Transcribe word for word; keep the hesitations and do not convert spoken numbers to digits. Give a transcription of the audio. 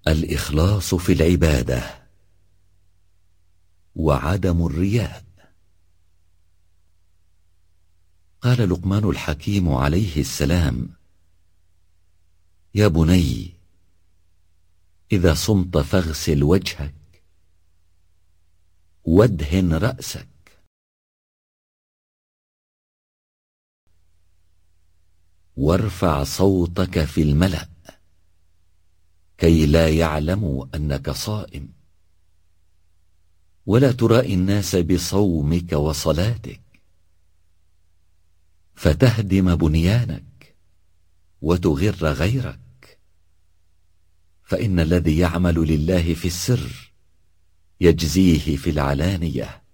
الإخلاص في العبادة وعدم الرياء. قال لقمان الحكيم عليه السلام: يا بني، إذا صمت فاغسل وجهك وادهن رأسك، وارفع صوتك في الملأ كي لا يعلموا أنك صائم، ولا ترائي الناس بصومك وصلاتك فتهدم بنيانك وتغر غيرك، فإن الذي يعمل لله في السر يجزيه في العلانية.